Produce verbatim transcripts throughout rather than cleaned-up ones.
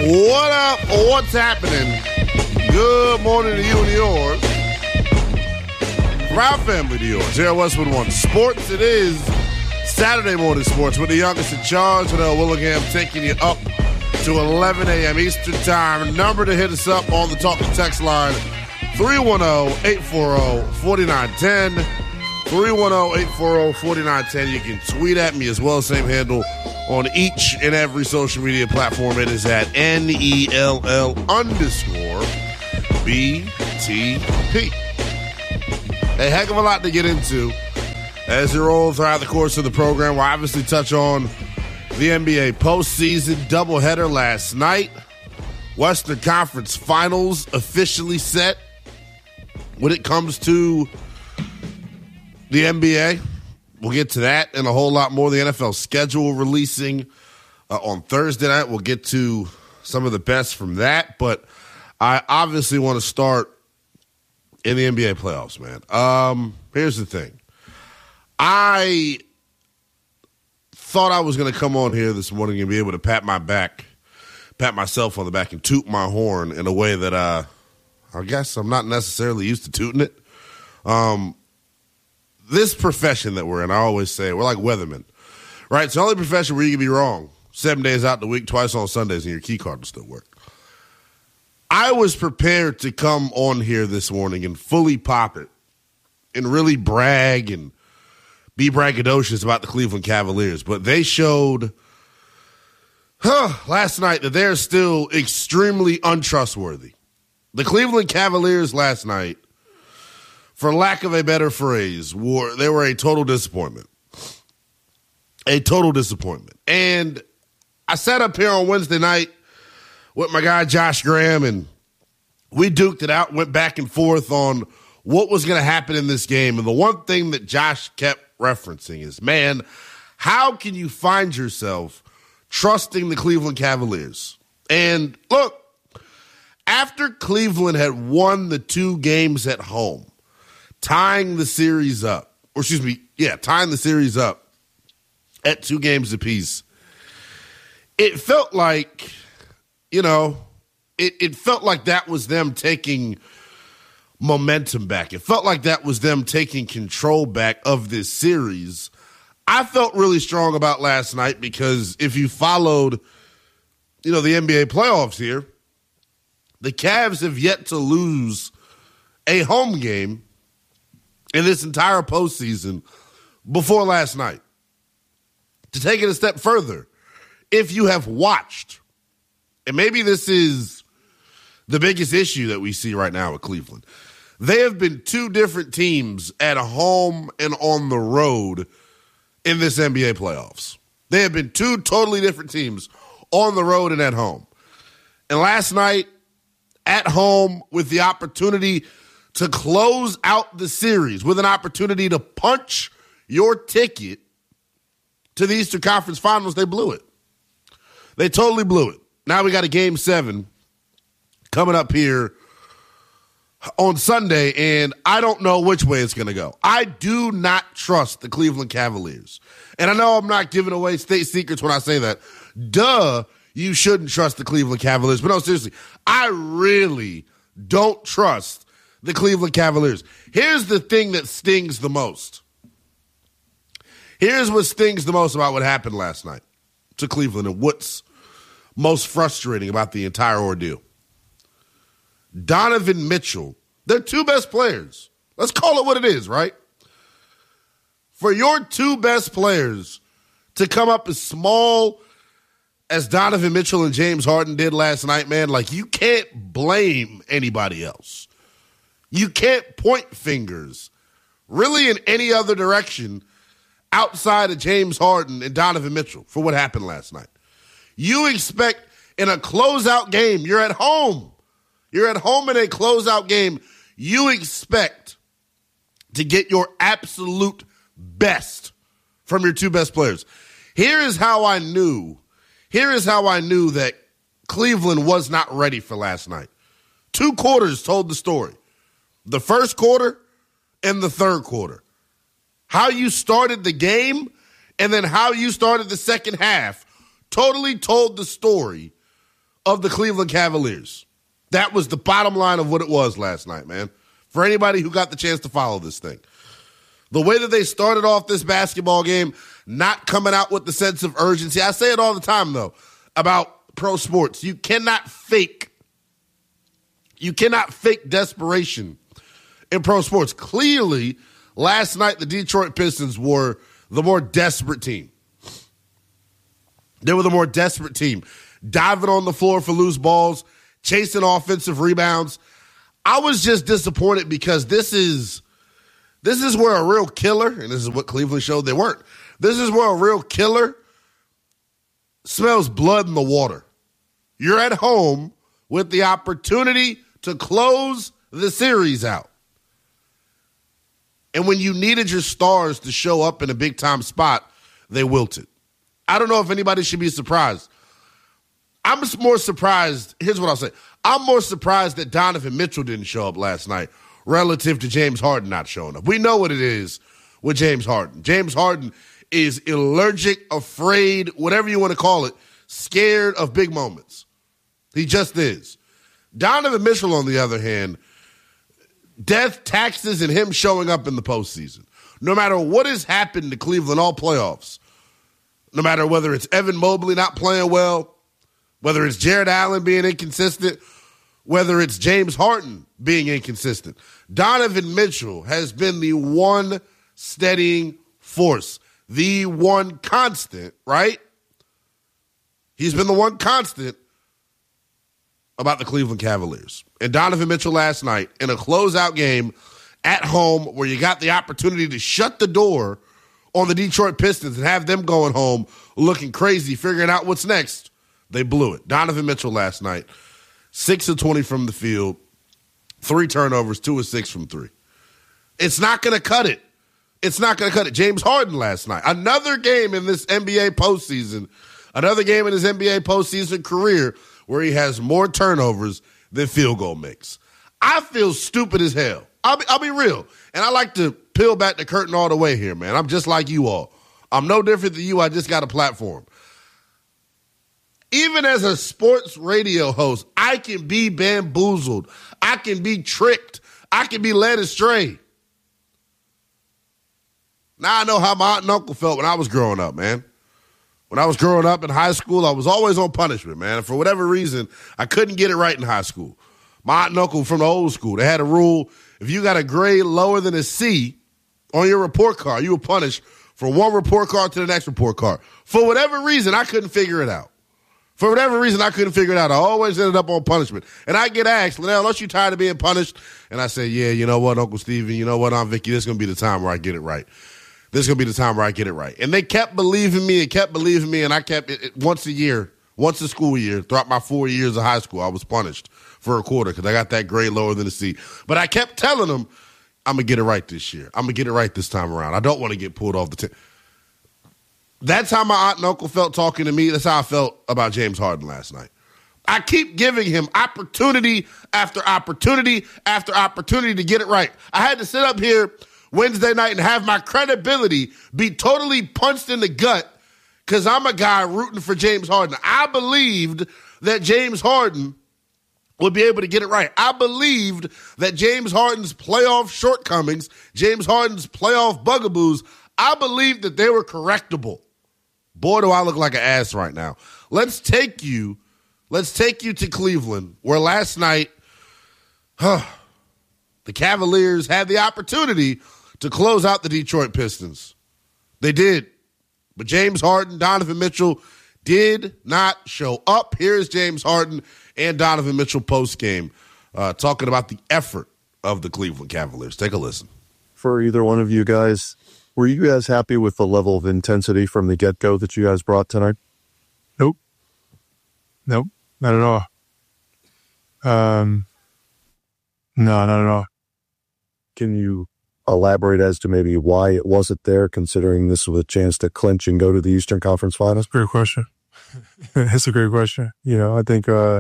What up? What's happening? Good morning to you and yours. From our family to yours. Here at Westwood One Sports, it is Saturday morning sports with the youngest in charge, Janelle Willingham, taking you up to eleven a.m. Eastern Time. Number to hit us up on the talking text line, three one zero, eight four zero, four nine one zero. three one zero, eight four zero, four nine one zero. You can tweet at me as well, same handle on each and every social media platform. It is at N E L L underscore B T P. A heck of a lot to get into as we roll throughout the course of the program. We'll obviously touch on the N B A postseason doubleheader last night. Western Conference Finals officially set when it comes to the N B A. We'll get to that and a whole lot more. The N F L schedule releasing uh, on Thursday night. We'll get to some of the best from that. But I obviously want to start in the N B A playoffs, man. Um, here's the thing. I thought I was going to come on here this morning and be able to pat my back, pat myself on the back and toot my horn in a way that uh, I guess I'm not necessarily used to tooting it. Um, this profession that we're in, I always say, we're like weathermen, right? It's the only profession where you can be wrong seven days out the week, twice on Sundays, and your key card will still work. I was prepared to come on here this morning and fully pop it and really brag and be braggadocious about the Cleveland Cavaliers, but they showed huh, last night that they're still extremely untrustworthy. The Cleveland Cavaliers last night, for lack of a better phrase, were they were a total disappointment. A total disappointment. And I sat up here on Wednesday night with my guy Josh Graham, and we duked it out, went back and forth on what was going to happen in this game. And the one thing that Josh kept referencing is, man, how can you find yourself trusting the Cleveland Cavaliers? And look, after Cleveland had won the two games at home, tying the series up, or excuse me, yeah, tying the series up at two games apiece, it felt like, you know, it, it felt like that was them taking momentum back. It felt like that was them taking control back of this series. I felt really strong about last night because if you followed, you know, the N B A playoffs here, the Cavs have yet to lose a home game in this entire postseason before last night. To take it a step further, if you have watched, and maybe this is the biggest issue that we see right now with Cleveland, they have been two different teams at home and on the road in this N B A playoffs. They have been two totally different teams on the road and at home. And last night, at home with the opportunity to close out the series, with an opportunity to punch your ticket to the Eastern Conference Finals, they blew it. They totally blew it. Now we got a game seven coming up here on Sunday, and I don't know which way it's going to go. I do not trust the Cleveland Cavaliers. And I know I'm not giving away state secrets when I say that. Duh, you shouldn't trust the Cleveland Cavaliers. But no, seriously, I really don't trust the Cleveland Cavaliers. Here's the thing that stings the most. Here's what stings the most about what happened last night to Cleveland and what's most frustrating about the entire ordeal. Donovan Mitchell, their two best players. Let's call it what it is, right? For your two best players to come up as small as Donovan Mitchell and James Harden did last night, man, like you can't blame anybody else. You can't point fingers really in any other direction outside of James Harden and Donovan Mitchell for what happened last night. You expect in a closeout game, you're at home. You're at home in a closeout game. You expect to get your absolute best from your two best players. Here is how I knew. Here is how I knew that Cleveland was not ready for last night. Two quarters told the story. The first quarter and the third quarter. How you started the game and then how you started the second half totally told the story of the Cleveland Cavaliers. That was the bottom line of what it was last night, man. For anybody who got the chance to follow this thing. The way that they started off this basketball game, not coming out with the sense of urgency. I say it all the time, though, about pro sports. You cannot fake, you cannot fake desperation in pro sports. Clearly, last night, the Detroit Pistons were the more desperate team. They were the more desperate team. Diving on the floor for loose balls, chasing offensive rebounds. I was just disappointed because this is this is where a real killer, and this is what Cleveland showed they weren't, this is where a real killer smells blood in the water. You're at home with the opportunity to close the series out. And when you needed your stars to show up in a big-time spot, they wilted. I don't know if anybody should be surprised. I'm more surprised. Here's what I'll say. I'm more surprised that Donovan Mitchell didn't show up last night relative to James Harden not showing up. We know what it is with James Harden. James Harden is allergic, afraid, whatever you want to call it, scared of big moments. He just is. Donovan Mitchell, on the other hand, death, taxes, and him showing up in the postseason. No matter what has happened to Cleveland all playoffs, no matter whether it's Evan Mobley not playing well, whether it's Jared Allen being inconsistent, whether it's James Harden being inconsistent, Donovan Mitchell has been the one steadying force, the one constant, right? He's been the one constant about the Cleveland Cavaliers. And Donovan Mitchell last night in a closeout game at home where you got the opportunity to shut the door on the Detroit Pistons and have them going home looking crazy, figuring out what's next. They blew it. Donovan Mitchell last night, six of twenty from the field, three turnovers, two of six from three. It's not going to cut it. It's not going to cut it. James Harden last night, another game in this N B A postseason, another game in his N B A postseason career where he has more turnovers than field goal makes. I feel stupid as hell. I'll be, I'll be real. And I like to peel back the curtain all the way here, man. I'm just like you all. I'm no different than you. I just got a platform. Even as a sports radio host, I can be bamboozled. I can be tricked. I can be led astray. Now I know how my aunt and uncle felt when I was growing up, man. When I was growing up in high school, I was always on punishment, man. And for whatever reason, I couldn't get it right in high school. My aunt and uncle from the old school, they had a rule. If you got a grade lower than a C on your report card, you were punished from one report card to the next report card. For whatever reason, I couldn't figure it out. For whatever reason, I couldn't figure it out. I always ended up on punishment. And I get asked, Linnell, aren't you tired of being punished? And I say, yeah, you know what, Uncle Steven, you know what, Aunt Vicky, this is going to be the time where I get it right. This is going to be the time where I get it right. And they kept believing me and kept believing me, and I kept it, it once a year, once a school year, throughout my four years of high school, I was punished for a quarter because I got that grade lower than a C. But I kept telling them, I'm going to get it right this year. I'm going to get it right this time around. I don't want to get pulled off the team. That's how my aunt and uncle felt talking to me. That's how I felt about James Harden last night. I keep giving him opportunity after opportunity after opportunity to get it right. I had to sit up here Wednesday night and have my credibility be totally punched in the gut because I'm a guy rooting for James Harden. I believed that James Harden would be able to get it right. I believed that James Harden's playoff shortcomings, James Harden's playoff bugaboos, I believed that they were correctable. Boy, do I look like an ass right now. Let's take you, let's take you to Cleveland, where last night, huh, the Cavaliers had the opportunity to close out the Detroit Pistons. They did. But James Harden, Donovan Mitchell did not show up. Here's James Harden and Donovan Mitchell post-game uh, talking about the effort of the Cleveland Cavaliers. Take a listen. For either one of you guys, were you guys happy with the level of intensity from the get-go that you guys brought tonight? Nope. Nope. Not at all. Um, no, not at all. Can you elaborate as to maybe why it wasn't there, considering this was a chance to clinch and go to the Eastern Conference Finals? Great question. That's a great question. You know, I think uh,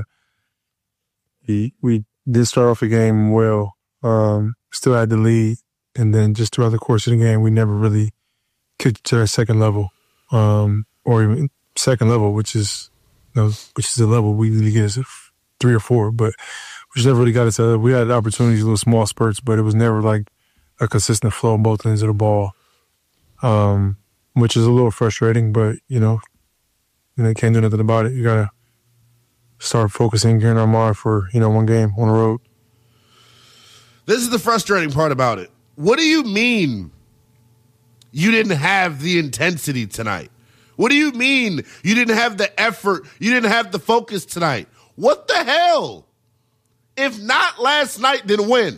we, we did start off the game well. Um, still had the lead. And then just throughout the course of the game, we never really kicked to our second level, um, or even second level, which is know, which is the level we usually get is three or four, but which never really got us out. We had opportunities, little small spurts, but it was never like a consistent flow on both ends of the ball, um, which is a little frustrating, but, you know, you know, you can't do nothing about it. You got to start focusing, gearing our mind for, you know, one game on the road. This is the frustrating part about it. What do you mean you didn't have the intensity tonight? What do you mean you didn't have the effort? You didn't have the focus tonight? What the hell? If not last night, then when?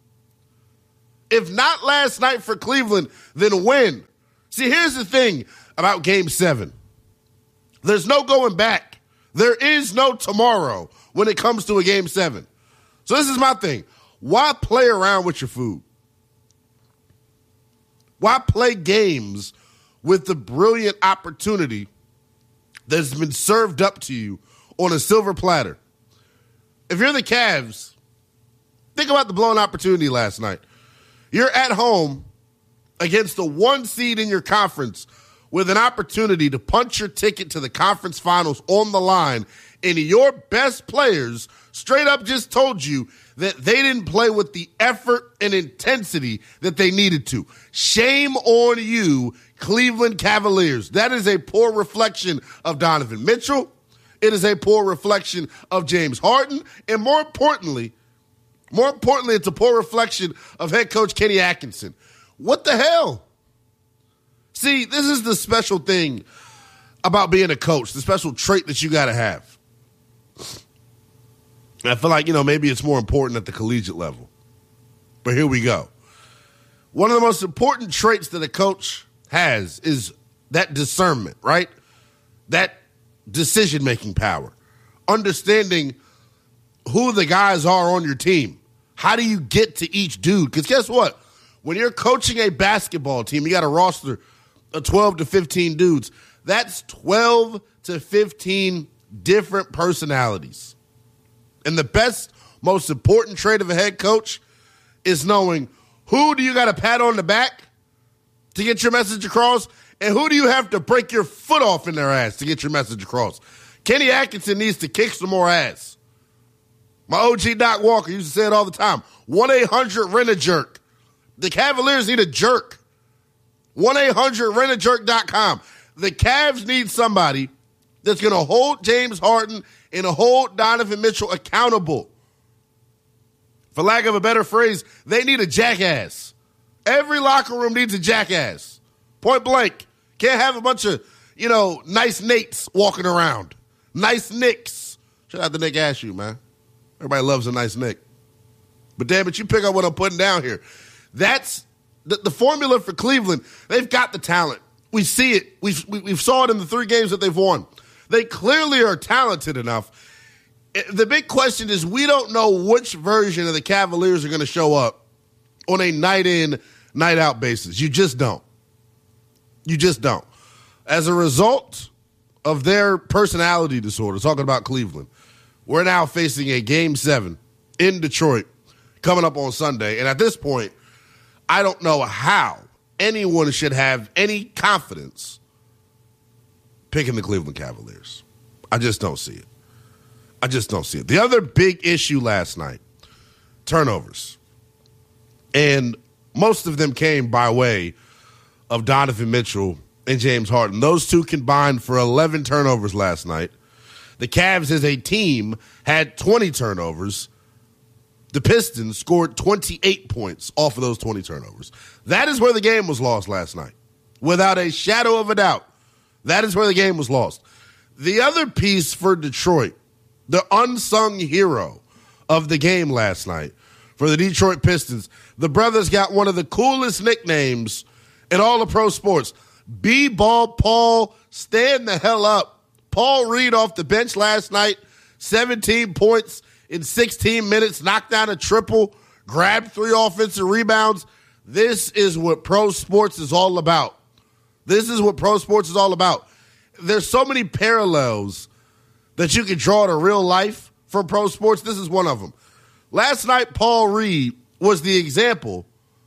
If not last night for Cleveland, then when? See, here's the thing about Game seven. There's no going back. There is no tomorrow when it comes to a Game seven. So this is my thing. Why play around with your food? Why play games with the brilliant opportunity that's been served up to you on a silver platter? If you're the Cavs, think about the blown opportunity last night. You're at home against the one seed in your conference with an opportunity to punch your ticket to the conference finals on the line, and your best players straight up just told you that they didn't play with the effort and intensity that they needed to. Shame on you, Cleveland Cavaliers. That is a poor reflection of Donovan Mitchell. It is a poor reflection of James Harden. And more importantly, more importantly, it's a poor reflection of head coach Kenny Atkinson. What the hell? See, this is the special thing about being a coach, the special trait that you got to have. I feel like, you know, maybe it's more important at the collegiate level. But here we go. One of the most important traits that a coach has is that discernment, right? That decision-making power. Understanding who the guys are on your team. How do you get to each dude? Because guess what? When you're coaching a basketball team, you got a roster of twelve to fifteen dudes. That's twelve to fifteen different personalities. And the best, most important trait of a head coach is knowing who do you got to pat on the back to get your message across, and who do you have to break your foot off in their ass to get your message across. Kenny Atkinson needs to kick some more ass. My O G Doc Walker used to say it all the time. one eight hundred rent a jerk. The Cavaliers need a jerk. one eight hundred rent a jerk dot com. The Cavs need somebody that's going to hold James Harden and hold Donovan Mitchell accountable. For lack of a better phrase, they need a jackass. Every locker room needs a jackass. Point blank. Can't have a bunch of, you know, nice Nates walking around. Nice Nicks. Shout out to Nick Ashew, man. Everybody loves a nice Nick. But damn it, you pick up what I'm putting down here. That's the, the formula for Cleveland. They've got the talent. We see it. We've, we, we've saw it in the three games that they've won. They clearly are talented enough. The big question is we don't know which version of the Cavaliers are going to show up on a night-in, night-out basis. You just don't. You just don't. As a result of their personality disorder, talking about Cleveland, we're now facing a Game seven in Detroit coming up on Sunday. And at this point, I don't know how anyone should have any confidence picking the Cleveland Cavaliers. I just don't see it. I just don't see it. The other big issue last night, turnovers. And most of them came by way of Donovan Mitchell and James Harden. Those two combined for eleven turnovers last night. The Cavs as a team had twenty turnovers. The Pistons scored twenty-eight points off of those twenty turnovers. That is where the game was lost last night. Without a shadow of a doubt. That is where the game was lost. The other piece for Detroit, the unsung hero of the game last night for the Detroit Pistons, the brothers got one of the coolest nicknames in all of pro sports. B-Ball Paul, stand the hell up. Paul Reed off the bench last night, seventeen points in sixteen minutes, knocked down a triple, grabbed three offensive rebounds. This is what pro sports is all about. This is what pro sports is all about. There's so many parallels that you can draw to real life from pro sports. This is one of them. Last night, Paul Reed was the example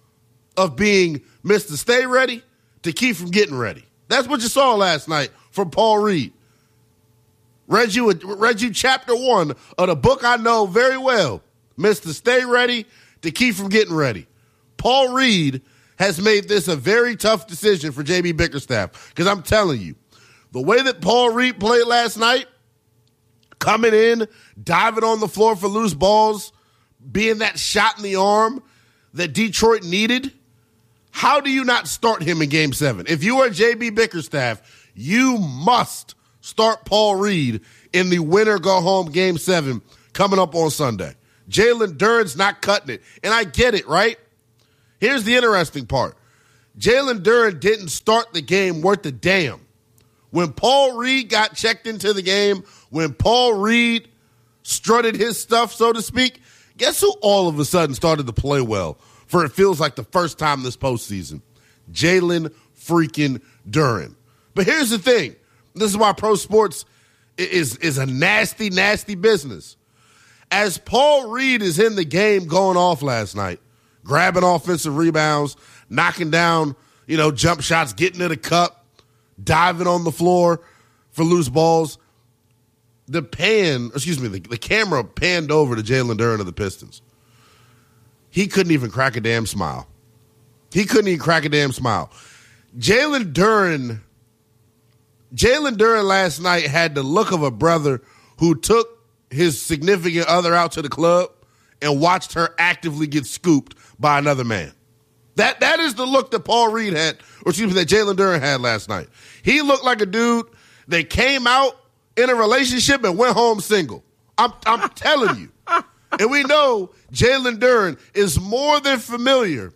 of being Mister Stay Ready to keep from getting ready. That's what you saw last night from Paul Reed. Read you, read you chapter one of the book I know very well, Mister Stay Ready to Keep From Getting Ready. Paul Reed has made this a very tough decision for J B Bickerstaff, because I'm telling you, the way that Paul Reed played last night, coming in, diving on the floor for loose balls, being that shot in the arm that Detroit needed, how do you not start him in game seven? If you are J B Bickerstaff, you must start Paul Reed in the winner go home game seven coming up on Sunday. Jalen Duren's not cutting it. And I get it, right? Here's the interesting part. Jalen Duren didn't start the game worth a damn. When Paul Reed got checked into the game, when Paul Reed strutted his stuff, so to speak, guess who all of a sudden started to play well for it feels like the first time this postseason? Jalen freaking Duren. But here's the thing. This is why pro sports is, is a nasty, nasty business. As Paul Reed is in the game going off last night, grabbing offensive rebounds, knocking down, you know, jump shots, getting to the cup, diving on the floor for loose balls, the pan, excuse me, the, the camera panned over to Jalen Duren of the Pistons. He couldn't even crack a damn smile. He couldn't even crack a damn smile. Jalen Duren, Jalen Duren last night had the look of a brother who took his significant other out to the club and watched her actively get scooped by another man. That that is the look that Paul Reed had, or excuse me, that Jalen Duren had last night. He looked like a dude that came out in a relationship and went home single. I'm I'm telling you. And we know Jalen Duren is more than familiar,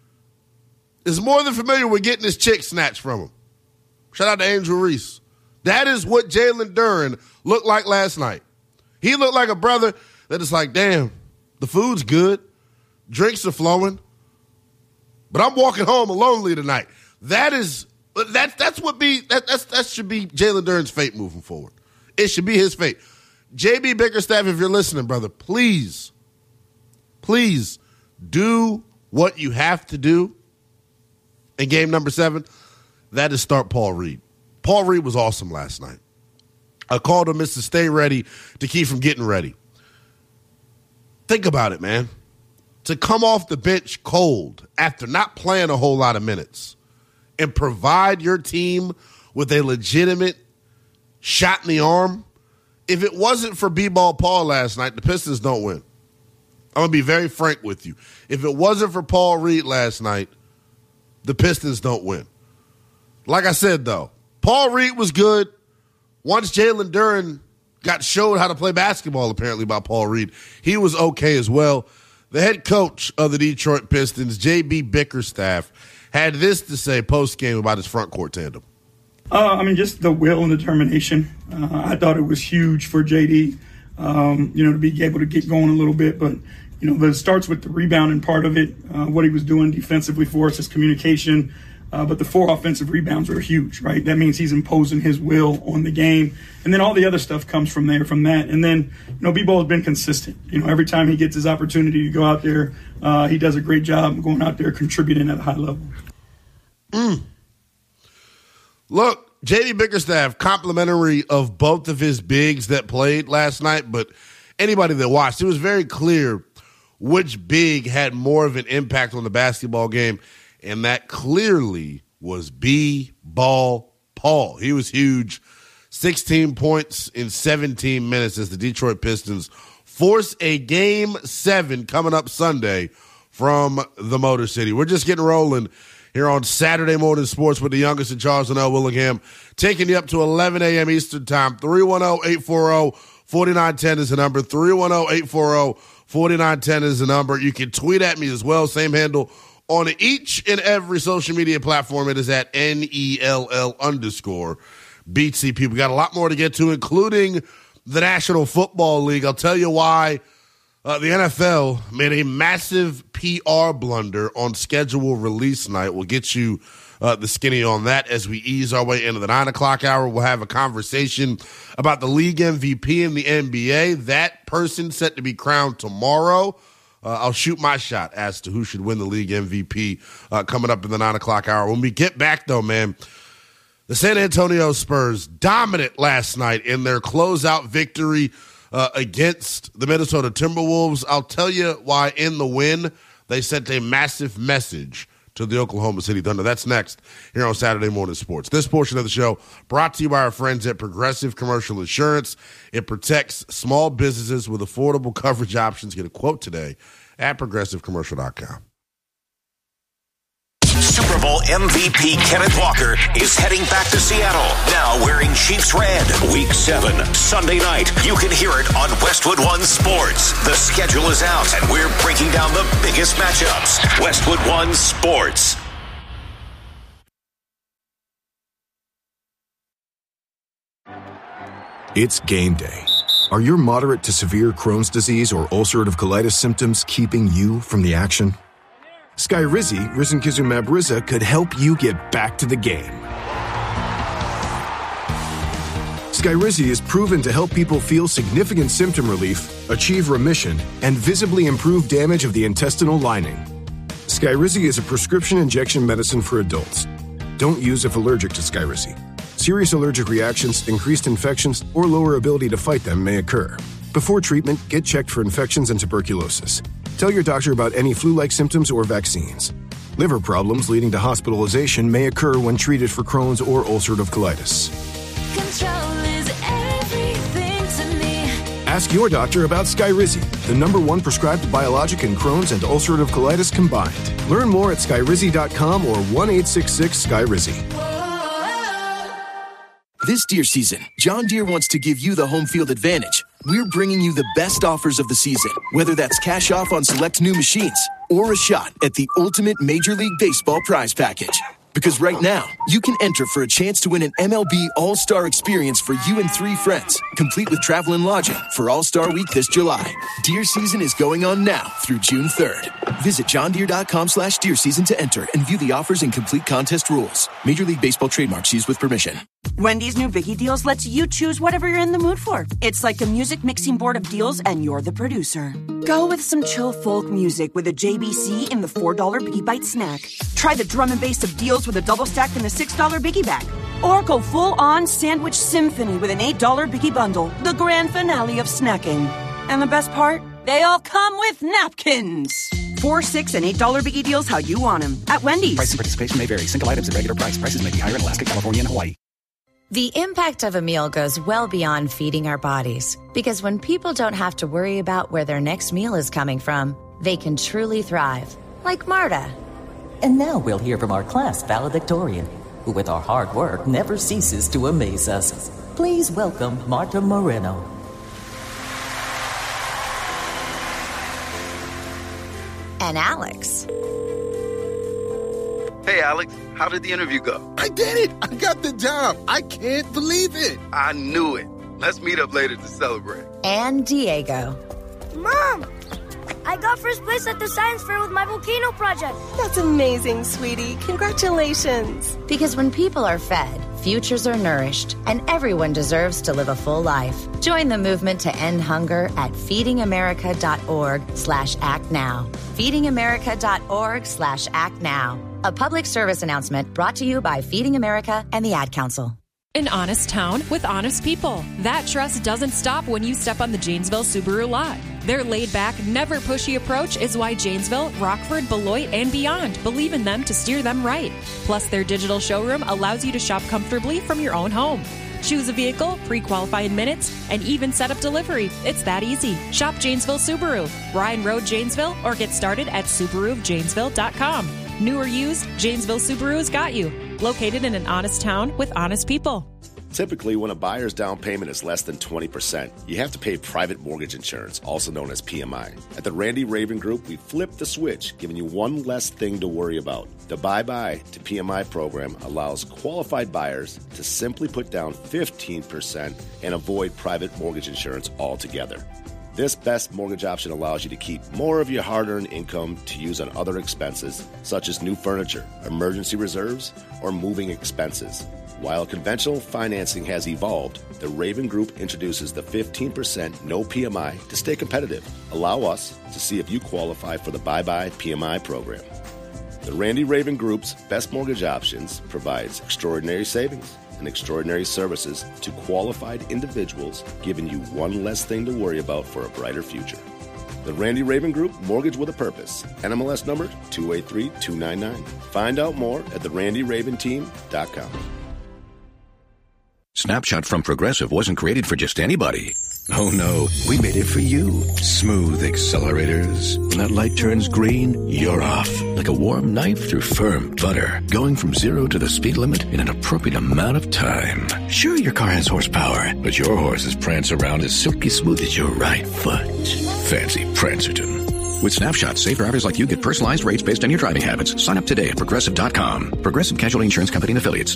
is more than familiar with getting his chick snatched from him. Shout out to Angel Reese. That is what Jalen Duren looked like last night. He looked like a brother that is like, damn, the food's good, drinks are flowing, but I'm walking home lonely tonight. That is that that's what be that that's that should be Jalen Duren's fate moving forward. It should be his fate. J B Bickerstaff, if you're listening, brother, please, please do what you have to do in game number seven. That is start Paul Reed. Paul Reed was awesome last night. I called him Mister Stay Ready to Keep From Getting Ready. Think about it, man. To come off the bench cold after not playing a whole lot of minutes and provide your team with a legitimate shot in the arm. If it wasn't for B-Ball Paul last night, the Pistons don't win. I'm going to be very frank with you. If it wasn't for Paul Reed last night, the Pistons don't win. Like I said, though, Paul Reed was good. Once Jalen Duren got showed how to play basketball, apparently, by Paul Reed, he was okay as well. The head coach of the Detroit Pistons, J B Bickerstaff, had this to say post-game about his front court tandem. Uh, I mean, just the will and determination. Uh, I thought it was huge for J D, um, you know, to be able to get going a little bit. But, you know, it starts with the rebounding part of it, uh, what he was doing defensively for us, his communication. Uh, but the four offensive rebounds are huge, right? That means he's imposing his will on the game. And then all the other stuff comes from there, from that. And then, you know, B-Ball has been consistent. You know, every time he gets his opportunity to go out there, uh, he does a great job going out there contributing at a high level. Mm. Look, J D Bickerstaff, complimentary of both of his bigs that played last night, but anybody that watched, it was very clear which big had more of an impact on the basketball game, and that clearly was B-Ball Paul. He was huge. sixteen points in seventeen minutes as the Detroit Pistons force a game seven coming up Sunday from the Motor City. We're just getting rolling here on Saturday Morning Sports with the youngest in Charleston, L. Willingham, taking you up to eleven a.m. Eastern Time. three one zero, eight four zero, four nine one zero is the number. three one zero, eight four zero, four nine one zero is the number. You can tweet at me as well. Same handle on each and every social media platform. It is at N E L L underscore B T P. We got a lot more to get to, including the National Football League. I'll tell you why uh, the N F L made a massive P R blunder on schedule release night. We'll get you uh, the skinny on that as we ease our way into the nine o'clock hour. We'll have a conversation about the league M V P in the N B A. That person set to be crowned tomorrow. Uh, I'll shoot my shot as to who should win the league M V P uh, coming up in the nine o'clock hour. When we get back, though, man, The San Antonio Spurs dominant last night in their closeout victory uh, against the Minnesota Timberwolves. I'll tell you why in the win they sent a massive message to the Oklahoma City Thunder. That's next here on Saturday Morning Sports. This portion of the show brought to you by our friends at Progressive Commercial Insurance. It protects small businesses with affordable coverage options. Get a quote today at progressive commercial dot com. Super Bowl M V P Kenneth Walker is heading back to Seattle, now wearing Chiefs red. Week seven, Sunday night. You can hear it on Westwood One Sports. The schedule is out, and we're breaking down the biggest matchups. Westwood One Sports. It's game day. Are your moderate to severe Crohn's disease or ulcerative colitis symptoms keeping you from the action? Skyrizi, risankizumab Riza, could help you get back to the game. Skyrizi is proven to help people feel significant symptom relief, achieve remission, and visibly improve damage of the intestinal lining. Skyrizi is a prescription injection medicine for adults. Don't use if allergic to Skyrizi. Serious allergic reactions, increased infections, or lower ability to fight them may occur. Before treatment, get checked for infections and tuberculosis. Tell your doctor about any flu-like symptoms or vaccines. Liver problems leading to hospitalization may occur when treated for Crohn's or ulcerative colitis. Control is everything to me. Ask your doctor about Skyrizi, the number one prescribed biologic in Crohn's and ulcerative colitis combined. Learn more at skyrizi dot com or one eight six six Skyrizi. This Deere season, John Deere wants to give you the home field advantage. We're bringing you the best offers of the season, whether that's cash off on select new machines or a shot at the ultimate Major League Baseball prize package. Because right now, you can enter for a chance to win an M L B All-Star experience for you and three friends, complete with travel and lodging for All-Star Week this July. Deer season is going on now through June third. Visit johndeere.com slash deer season to enter and view the offers and complete contest rules. Major League Baseball trademarks used with permission. Wendy's new Biggie Deals lets you choose whatever you're in the mood for. It's like a music mixing board of deals, and you're the producer. Go with some chill folk music with a J B C in the four dollar Biggie Bite snack. Try the drum and bass of deals with a double stack in the six dollar Biggie Bag. Or go full-on sandwich symphony with an eight dollar Biggie Bundle, the grand finale of snacking. And the best part? They all come with napkins. Four, six, and eight dollar Biggie Deals how you want them at Wendy's. Price and participation may vary. Single items at regular price. Prices may be higher in Alaska, California, and Hawaii. The impact of a meal goes well beyond feeding our bodies, because when people don't have to worry about where their next meal is coming from, they can truly thrive, like Marta. And now we'll hear from our class valedictorian, who with our hard work never ceases to amaze us. Please welcome Marta Moreno. And Alex. Hey, Alex, how did the interview go? I did it! I got the job! I can't believe it! I knew it. Let's meet up later to celebrate. And Diego. Mom! I got first place at the science fair with my volcano project. That's amazing, sweetie. Congratulations. Because when people are fed, futures are nourished, and everyone deserves to live a full life. Join the movement to end hunger at feedingamerica.org slash act now. feedingamerica.org slash act now. A public service announcement brought to you by Feeding America and the Ad Council. An honest town with honest people. That trust doesn't stop when you step on the Janesville Subaru lot. Their laid-back, never pushy approach is why Janesville, Rockford, Beloit, and beyond believe in them to steer them right. Plus, their digital showroom allows you to shop comfortably from your own home. Choose a vehicle, pre-qualify in minutes, and even set up delivery. It's that easy. Shop Janesville Subaru, Ryan Road, Janesville, or get started at subaru of janesville dot com. New or used, Janesville Subaru's got you. Located in an honest town with honest people. Typically, when a buyer's down payment is less than twenty percent, you have to pay private mortgage insurance, also known as P M I. At the Randy Raven Group, we flipped the switch, giving you one less thing to worry about. The Bye-Bye to P M I program allows qualified buyers to simply put down fifteen percent and avoid private mortgage insurance altogether. This best mortgage option allows you to keep more of your hard-earned income to use on other expenses, such as new furniture, emergency reserves, or moving expenses. While conventional financing has evolved, the Raven Group introduces the fifteen percent no P M I to stay competitive. Allow us to see if you qualify for the Bye-Bye P M I program. The Randy Raven Group's Best Mortgage Options provides extraordinary savings and extraordinary services to qualified individuals, giving you one less thing to worry about for a brighter future. The Randy Raven Group, Mortgage with a Purpose. N M L S number two eight three two nine nine. Find out more at the randy raven team dot com. Snapshot from Progressive wasn't created for just anybody. Oh no, we made it for you. Smooth accelerators. When that light turns green, you're off. Like a warm knife through firm butter. Going from zero to the speed limit in an appropriate amount of time. Sure, your car has horsepower, but your horses prance around as silky smooth as your right foot. Fancy Prancerton. With Snapshot, safe drivers like you get personalized rates based on your driving habits. Sign up today at Progressive dot com. Progressive Casualty Insurance Company and Affiliates.